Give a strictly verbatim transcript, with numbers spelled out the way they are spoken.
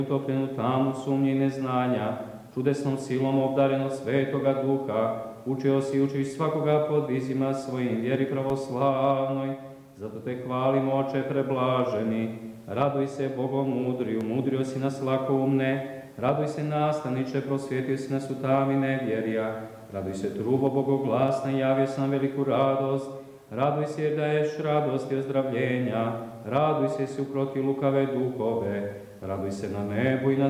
utopljenu tamu sumnje i neznanja, čudesnom silom obdareno Svetoga Duha, učio si i učiš svakoga podvizima svojim vjeri pravoslavnoj, zato te hvalimo, Oče preblaženi. Raduj se, Bogom mudriju, mudrio si nas lakoumne, raduj se, nastavniče, prosvijetio si nas u tami nevjerja, raduj se, trubo bogoglasna, javio sam veliku radost, raduj se jer daješ radost i ozdravljenja, raduj se si uproti lukave duhove, raduj se na nebu i na